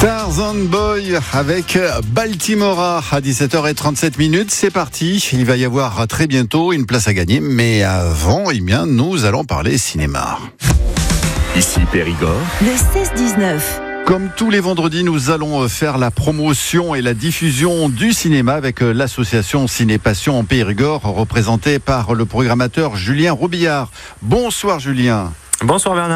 Tarzan Boy avec Baltimora à 17h37. C'est parti. Il va y avoir très bientôt une place à gagner. Mais avant, nous allons parler cinéma. Ici Périgord. Le 16-19. Comme tous les vendredis, nous allons faire la promotion et la diffusion du cinéma avec l'association Ciné-Passion en Périgord, représentée par le programmateur Julien Robillard. Bonsoir Julien. Bonsoir Bernard.